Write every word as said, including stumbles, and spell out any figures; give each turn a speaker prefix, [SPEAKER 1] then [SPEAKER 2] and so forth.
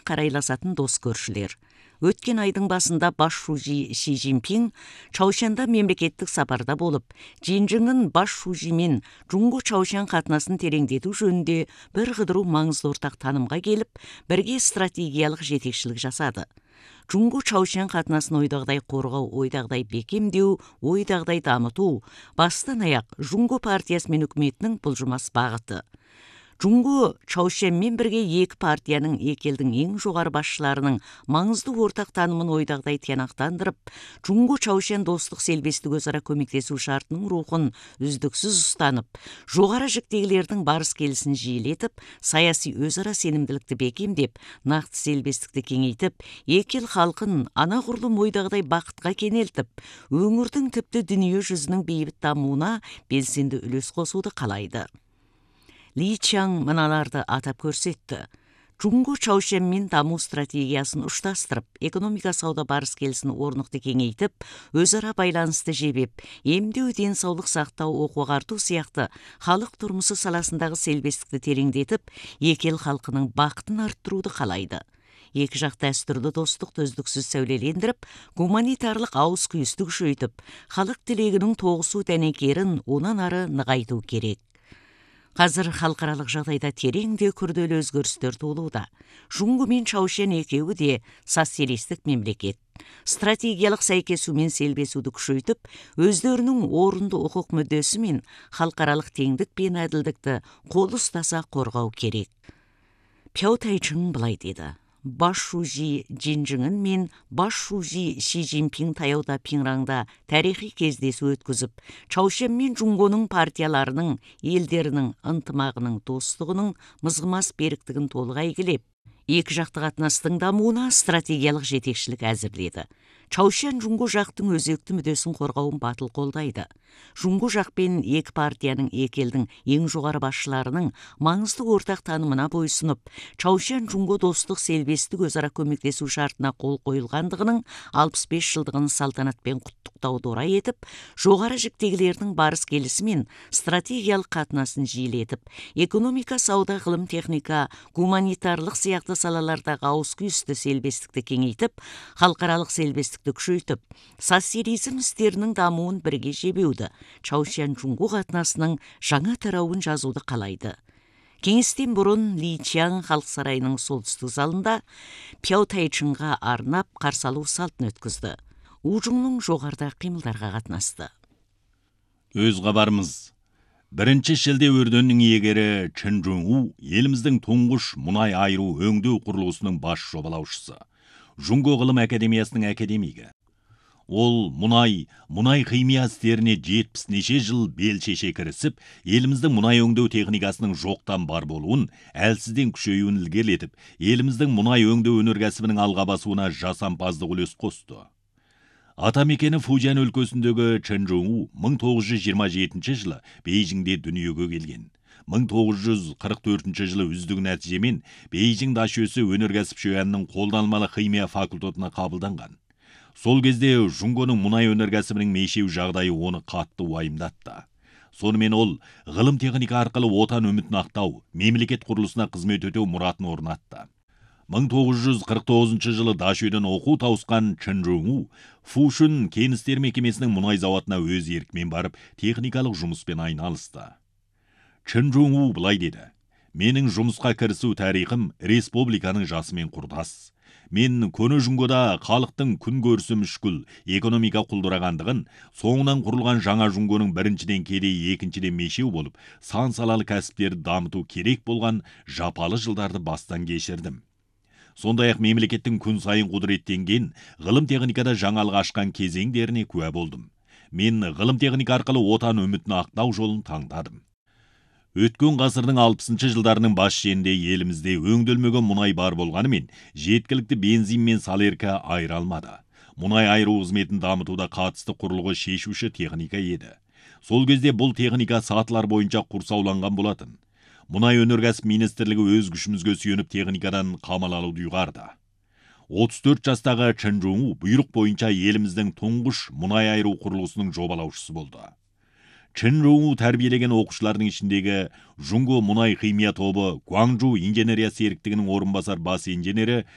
[SPEAKER 1] қарайласатын дос көршілер. Өткен айдың басында басшысы Ши Цзиньпин Чаушанда мемлекеттік сапарда болып, Жинжыңын басшысымен Жунго-Чаушан қатынасын тереңдету жөнінде бір қыдыру маңызды ортақ танымға келіп, бірге стратегиялық жетекшілік жасады. Жунго-Чаушан қатынасын ойдағдай қорғау, ойдағдай бекемдеу, ойдағдай дамыту, бастан аяқ Жунго партиясы мен үкіметінің бұлжымас бағыты. Жунго-Чаушанмен бірге екі партияның екі елдің ең жоғары басшыларының маңызды ортақ танымын ойдағдай тиянақтандырып, Жунго-Чаушан достық селбестік өзара көмектесу шартының рухын үздіксіз ұстанып, жоғары жіктегілердің барыс келісін жиілетіп, саяси өзара сенімділікті бекемдеп, нақты селбестікті кеңейтіп, екі ел халқын анағұрлым ойдағдай бақытқа кенелтіп, өңірдің тіпті дүние жүзінің бейбіт дамуына белсенді үлес қосуды қалайды. Ли Чан мыналарды атап көрсетті. Жунго-Чаушанмен даму стратегиясын ұштастырып, экономика сауда барыс келісін орнықты кеңейтіп, өзара байланысты жебеп, емдеу, денсаулық сақтау, оқу-ағарту сияқты халық тұрмысы саласындағы селбестікті тереңдетіп, екі ел халқының бақытын арттыруды қалайды. Екі жақ дәстүрлі достықты үздіксіз сәулелендіріп, гуманитарлық ауыз күйісті күшейтіп, халық тілегінің тоғысу дәнекерін онан ары нығайту керек. Қазір халықаралық жағдайда терең де күрделі өзгерістер туылуда. Жунго мен Чаушан екеуі де социалистік мемлекет. Стратегиялық сәйкесу мен селбесуді күшейтіп, өздерінің орынды құқық мүддесі мен халықаралық теңдік пен әділдікті қол ұстаса қорғау керек. Пяу Тайчың былай деді. Басшысы Жинжыңын мен басшысы Ши Цзиньпин таяуда Пиңраңда тарихи кездесу өткізіп, Чаушан мен Жунгоның партияларының, елдерінің ынтымағының, достығының мызғымас беріктігін толық әйгілеп, екі жақты қатынастың дамуына стратегиялық жетекшілік әзірледі. Чаушан Жунго жақтың өзекті мүддесін қорғауын батыл қолдайды. Жунго жақ пен екі партияның, екі елдің ең жоғары басшыларының маңызды ортақ танымына бойсынып, Чаушан Жунго достық селбестік өзара көмектесу шартына қол қойылғандығының алпыс бес жылдығын салтанатпен құттықтауды орай етіп, жоғары жіктегілердің барыс келісі мен стратегиялық қатынасын жиілетіп, экономика, сауда, ғылым, техника, гуманитарлық сияқты салалардағы ауыз күйісті селбестікті кеңейтіп, халықаралық селбестік күшейтіп, социализм істерінің дамуын бірге жебеуді, Чаушан-Жунго қатынасының жаңа тарауын жазуды қалайды. Кеңестен бұрын Ли Чан халық сарайының солтүстік залында Пяу Тайчыңға арнап қарсы алу салтын өткізді. Ужыңның жоғарда қимылдарға қатынасты.
[SPEAKER 2] Өз хабарымыз. Бірінші шілде өрденнің иегері Чын Жун-у еліміздің тұңғыш мұнай айыру өңдеу құрылысының бас жобалаушысы. Жунго ғылым академиясының академигі. Ол мұнай, мұнай химия істеріне жетпіс неше жыл бел шеше кірісіп, еліміздің мұнай өңдеу техникасының жоқтан бар болуын, әлсізден күшеюін ілгерілетіп, еліміздің мұнай өңдеу өнеркәсібінің алға басуына жасампаздық үлес қосты. Атамекені Фужан өлкесіндегі Чын Жун-у мың тоғыз жүз жиырма жетінші жылы Бейжіңде дүниеге келген. мың тоғыз жүз қырық төртінші жылы үздік нәтижемен Бейжің дашөсі өнеркәсіп шөянның қолданылмалы химия факультетіне қабылданған. Сол кезде Жунгоның мұнай өнеркәсібінің мешеу жағдайы оны қатты уайымдатты. Сонымен ол ғылым техника арқылы отан үмітін ақтау, мемлекет құрылысына қызмет өтеу мұратын орнатты. мың тоғыз жүз қырық тоғызыншы жылы дашөден оқу тауысқан Чын Жун-у Фушун кеністер мекемесінің мұнай зауытына өз еркімен барып техникалық жұмыспен айналысты. Чын Жун-у былай деді. Менің жұмысқа кірісу тарихым республиканың жасымен құрдас. Мен көне Жунгода халықтың күн көрісі мүшкіл, экономика құлдырағандығын, соңынан құрылған жаңа Жунгоның біріншіден кедей, екіншіден мешеу болып, сан салалы кәсіптерді дамыту керек болған жапалы жылдарды бастан кешірдім. Сондай-ақ мемлекеттің күн сайын құдыреттенген ғылым техникада жаңалық ашқан кезеңдеріне куә болдым. Мен ғылым техника арқылы отан үмітін ақтау жолын таңдадым. Өткен ғасырдың алпысыншы жылдарының бас шенінде елімізде өңделмеген мұнай бар болғанымен, жеткілікті бензин мен салерка айыра алмады. Мұнай айыру қызметін дамытуда қатысты құрылғы шешуші техника еді. Сол кезде бұл техника сатылар бойынша құрсауланған болатын. Мұнай өнеркәсіп министрлігі өз күшімізге сүйеніп техникадан қамал алуды ұйғарды. отыз төрт жастағы Чын Жун-у бұйрық бойынша еліміздің тұңғыш мұнай айыру құрылысының жобалаушысы болды. Чын Жун-у тәрбиелеген оқушылардың ішіндегі Жунго мұнай химия тобы Гуанчжоу инженерия серіктігінің орынбасар бас инженері